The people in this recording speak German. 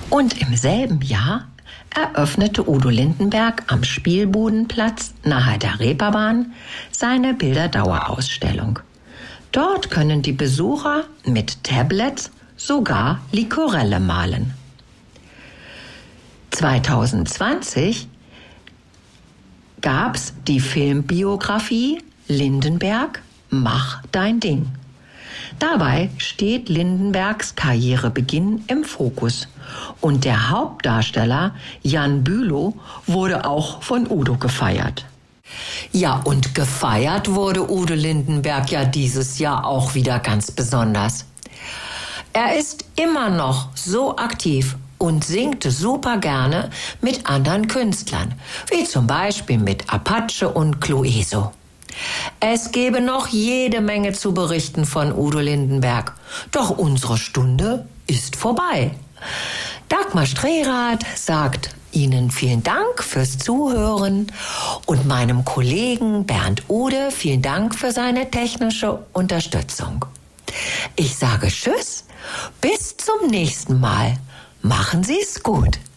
Und im selben Jahr eröffnete Udo Lindenberg am Spielbudenplatz nahe der Reeperbahn seine Bilderdauerausstellung. Dort können die Besucher mit Tablets sogar Likorelle malen. 2020 gab's die Filmbiografie Lindenberg, mach dein Ding. Dabei steht Lindenbergs Karrierebeginn im Fokus und der Hauptdarsteller Jan Bülow wurde auch von Udo gefeiert. Ja, und gefeiert wurde Udo Lindenberg ja dieses Jahr auch wieder ganz besonders. Er ist immer noch so aktiv und singt super gerne mit anderen Künstlern, wie zum Beispiel mit Apache und Clueso. Es gäbe noch jede Menge zu berichten von Udo Lindenberg, doch unsere Stunde ist vorbei. Dagmar Strehrath sagt Ihnen vielen Dank fürs Zuhören und meinem Kollegen Bernd Ude vielen Dank für seine technische Unterstützung. Ich sage Tschüss, bis zum nächsten Mal. Machen Sie es gut.